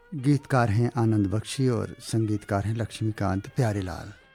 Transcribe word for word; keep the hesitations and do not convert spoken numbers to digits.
गीतकार हैं आनंद बख्शी और संगीतकार हैं लक्ष्मीकांत प्यारेलाल।